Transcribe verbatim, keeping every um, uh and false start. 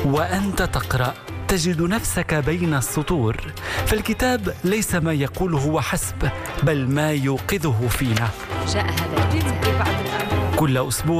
وأنت تقرأ تجد نفسك بين السطور، فالكتاب ليس ما يقوله وحسب، بل ما يوقظه فينا. جاء هذا الكتاب بعد الأمر. كل أسبوع